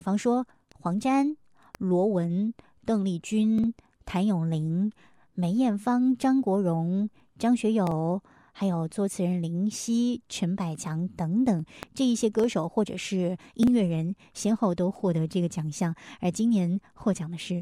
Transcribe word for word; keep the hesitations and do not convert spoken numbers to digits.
比方说黄沾、罗文、邓丽君、谭咏麟、梅艳芳、张国荣、张学友，还有作词人林夕、陈百强等等，这一些歌手或者是音乐人先后都获得这个奖项。而今年获奖的是